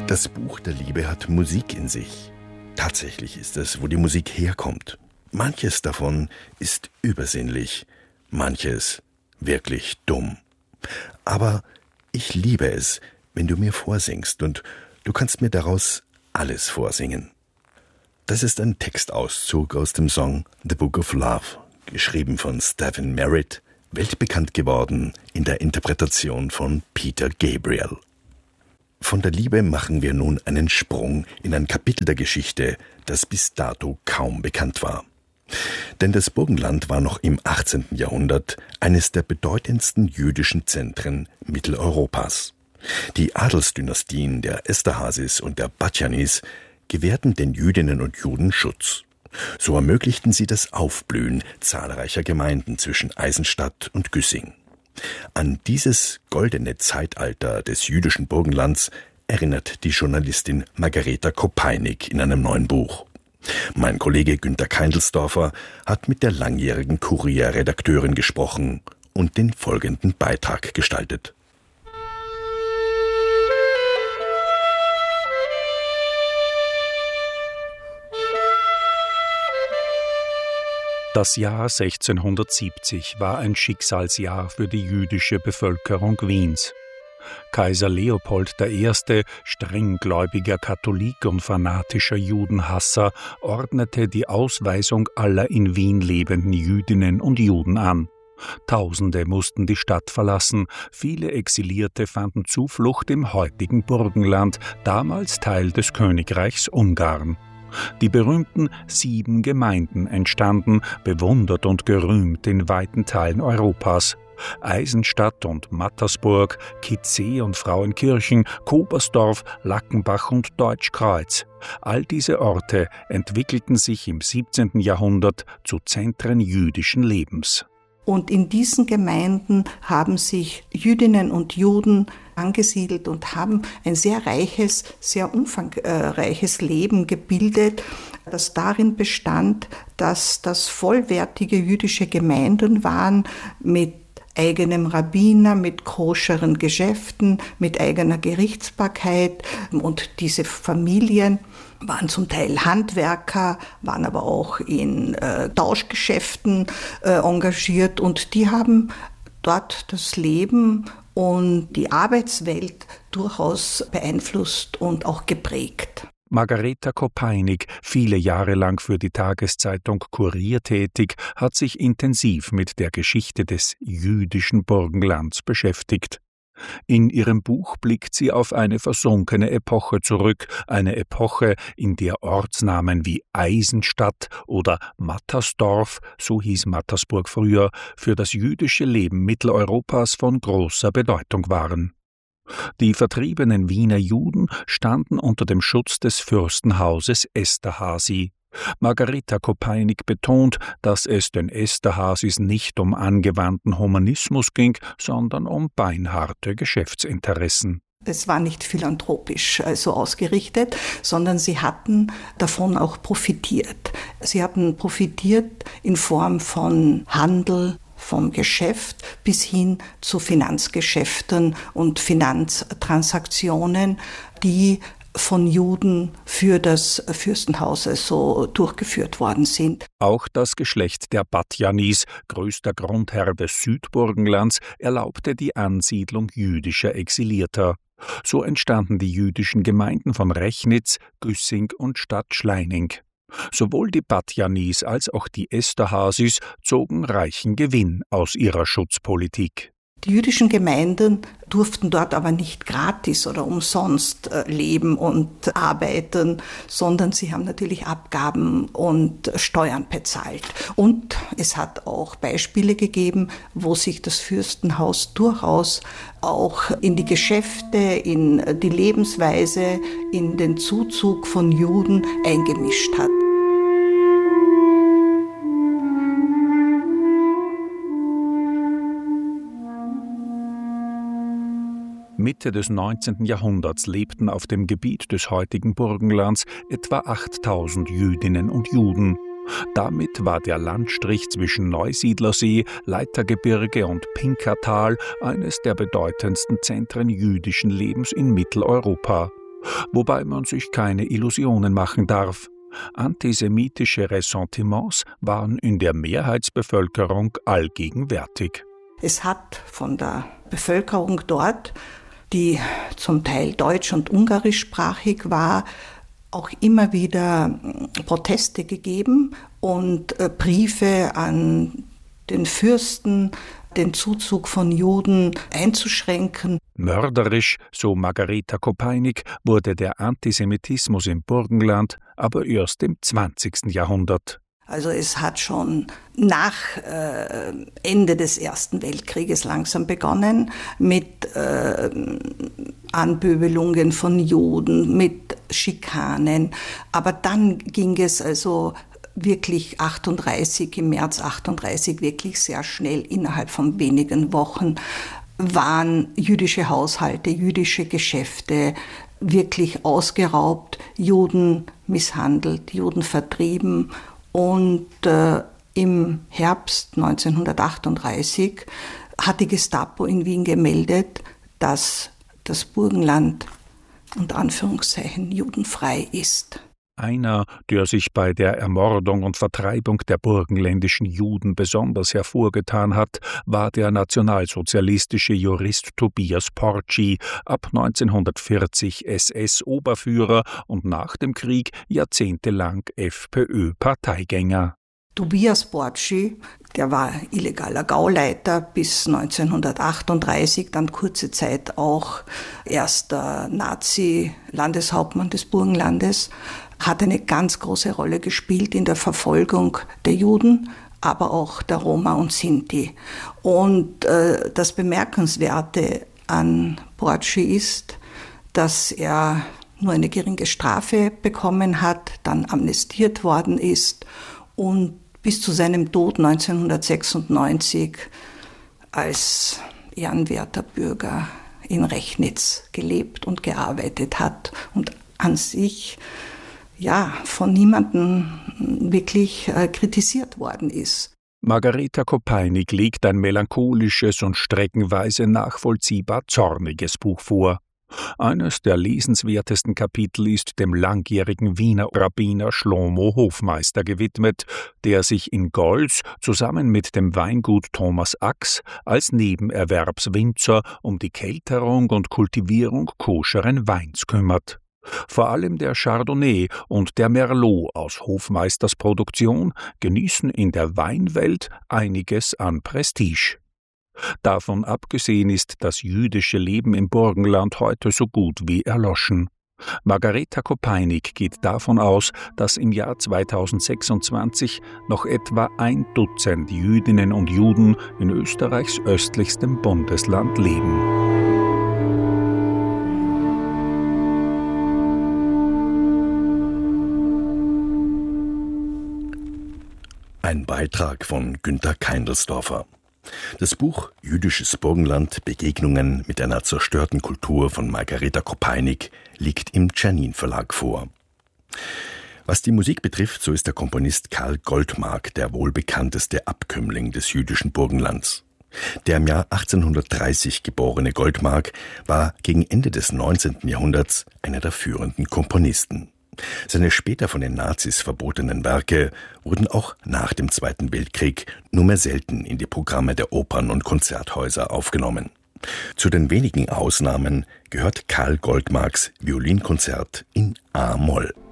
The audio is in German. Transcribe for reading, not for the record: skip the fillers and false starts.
Das Buch der Liebe hat Musik in sich. Tatsächlich ist es, wo die Musik herkommt. Manches davon ist übersinnlich, manches wirklich dumm. Aber ich liebe es, wenn du mir vorsingst, und du kannst mir daraus alles vorsingen. Das ist ein Textauszug aus dem Song The Book of Love, geschrieben von Stephen Merritt, weltbekannt geworden in der Interpretation von Peter Gabriel. Von der Liebe machen wir nun einen Sprung in ein Kapitel der Geschichte, das bis dato kaum bekannt war. Denn das Burgenland war noch im 18. Jahrhundert eines der bedeutendsten jüdischen Zentren Mitteleuropas. Die Adelsdynastien der Esterházys und der Batthyánis gewährten den Jüdinnen und Juden Schutz. So ermöglichten sie das Aufblühen zahlreicher Gemeinden zwischen Eisenstadt und Güssing. An dieses goldene Zeitalter des jüdischen Burgenlands erinnert die Journalistin Margareta Kopeinik in einem neuen Buch. Mein Kollege Günter Keindelsdorfer hat mit der langjährigen Kurier-Redakteurin gesprochen und den folgenden Beitrag gestaltet. Das Jahr 1670 war ein Schicksalsjahr für die jüdische Bevölkerung Wiens. Kaiser Leopold I., strenggläubiger Katholik und fanatischer Judenhasser, ordnete die Ausweisung aller in Wien lebenden Jüdinnen und Juden an. Tausende mussten die Stadt verlassen, viele Exilierte fanden Zuflucht im heutigen Burgenland, damals Teil des Königreichs Ungarn. Die berühmten 7 Gemeinden entstanden, bewundert und gerühmt in weiten Teilen Europas. Eisenstadt und Mattersburg, Kitzee und Frauenkirchen, Kobersdorf, Lackenbach und Deutschkreuz. All diese Orte entwickelten sich im 17. Jahrhundert zu Zentren jüdischen Lebens. Und in diesen Gemeinden haben sich Jüdinnen und Juden angesiedelt und haben ein sehr reiches, sehr umfangreiches Leben gebildet, das darin bestand, dass das vollwertige jüdische Gemeinden waren mit eigenem Rabbiner, mit koscheren Geschäften, mit eigener Gerichtsbarkeit. Und diese Familien waren zum Teil Handwerker, waren aber auch in Tauschgeschäften engagiert, und die haben dort das Leben und die Arbeitswelt durchaus beeinflusst und auch geprägt. Margareta Kopeinik, viele Jahre lang für die Tageszeitung Kurier tätig, hat sich intensiv mit der Geschichte des jüdischen Burgenlands beschäftigt. In ihrem Buch blickt sie auf eine versunkene Epoche zurück, eine Epoche, in der Ortsnamen wie Eisenstadt oder Mattersdorf, so hieß Mattersburg früher, für das jüdische Leben Mitteleuropas von großer Bedeutung waren. Die vertriebenen Wiener Juden standen unter dem Schutz des Fürstenhauses Esterházy. Margareta Kopeinik betont, dass es den Esterházys nicht um angewandten Humanismus ging, sondern um beinharte Geschäftsinteressen. Es war nicht philanthropisch so ausgerichtet, sondern sie hatten davon auch profitiert. Sie hatten profitiert in Form von Handel, vom Geschäft bis hin zu Finanzgeschäften und Finanztransaktionen, die von Juden für das Fürstenhaus so durchgeführt worden sind. Auch das Geschlecht der Batthyánis, größter Grundherr des Südburgenlands, erlaubte die Ansiedlung jüdischer Exilierter. So entstanden die jüdischen Gemeinden von Rechnitz, Güssing und Stadtschleining. Sowohl die Batthyánis als auch die Esterházys zogen reichen Gewinn aus ihrer Schutzpolitik. Die jüdischen Gemeinden durften dort aber nicht gratis oder umsonst leben und arbeiten, sondern sie haben natürlich Abgaben und Steuern bezahlt. Und es hat auch Beispiele gegeben, wo sich das Fürstenhaus durchaus auch in die Geschäfte, in die Lebensweise, in den Zuzug von Juden eingemischt hat. Mitte des 19. Jahrhunderts lebten auf dem Gebiet des heutigen Burgenlands etwa 8000 Jüdinnen und Juden. Damit war der Landstrich zwischen Neusiedlersee, Leitergebirge und Pinkertal eines der bedeutendsten Zentren jüdischen Lebens in Mitteleuropa. Wobei man sich keine Illusionen machen darf. Antisemitische Ressentiments waren in der Mehrheitsbevölkerung allgegenwärtig. Es hat von der Bevölkerung dort, die zum Teil deutsch- und ungarischsprachig war, auch immer wieder Proteste gegeben und Briefe an den Fürsten, den Zuzug von Juden einzuschränken. Mörderisch, so Margareta Kopeinik, wurde der Antisemitismus im Burgenland aber erst im 20. Jahrhundert. Also es hat schon nach Ende des Ersten Weltkrieges langsam begonnen mit Anpöbelungen von Juden, mit Schikanen. Aber dann ging es also wirklich im März 38 wirklich sehr schnell, innerhalb von wenigen Wochen waren jüdische Haushalte, jüdische Geschäfte wirklich ausgeraubt, Juden misshandelt, Juden vertrieben. Und im Herbst 1938 hat die Gestapo in Wien gemeldet, dass das Burgenland unter Anführungszeichen judenfrei ist. Einer, der sich bei der Ermordung und Vertreibung der burgenländischen Juden besonders hervorgetan hat, war der nationalsozialistische Jurist Tobias Porci, ab 1940 SS-Oberführer und nach dem Krieg jahrzehntelang FPÖ-Parteigänger. Tobias Porci, der war illegaler Gauleiter bis 1938, dann kurze Zeit auch erster Nazi-Landeshauptmann des Burgenlandes, hat eine ganz große Rolle gespielt in der Verfolgung der Juden, aber auch der Roma und Sinti. Und das Bemerkenswerte an Porci ist, dass er nur eine geringe Strafe bekommen hat, dann amnestiert worden ist und bis zu seinem Tod 1996 als ehrenwerter Bürger in Rechnitz gelebt und gearbeitet hat und an sich von niemandem wirklich kritisiert worden ist. Margareta Kopeinik legt ein melancholisches und streckenweise nachvollziehbar zorniges Buch vor. Eines der lesenswertesten Kapitel ist dem langjährigen Wiener Rabbiner Shlomo Hofmeister gewidmet, der sich in Golz zusammen mit dem Weingut Thomas Ax als Nebenerwerbswinzer um die Kelterung und Kultivierung koscheren Weins kümmert. Vor allem der Chardonnay und der Merlot aus Hofmeisters Produktion genießen in der Weinwelt einiges an Prestige. Davon abgesehen ist das jüdische Leben im Burgenland heute so gut wie erloschen. Margareta Kopeinik geht davon aus, dass im Jahr 2026 noch etwa 1 Dutzend Jüdinnen und Juden in Österreichs östlichstem Bundesland leben. Ein Beitrag von Günter Keindelsdorfer. Das Buch Jüdisches Burgenland – Begegnungen mit einer zerstörten Kultur von Margareta Kopeinik liegt im Czernin Verlag vor. Was die Musik betrifft, so ist der Komponist Karl Goldmark der wohlbekannteste Abkömmling des jüdischen Burgenlands. Der im Jahr 1830 geborene Goldmark war gegen Ende des 19. Jahrhunderts einer der führenden Komponisten. Seine später von den Nazis verbotenen Werke wurden auch nach dem Zweiten Weltkrieg nur mehr selten in die Programme der Opern- und Konzerthäuser aufgenommen. Zu den wenigen Ausnahmen gehört Karl Goldmarks Violinkonzert in A-Moll.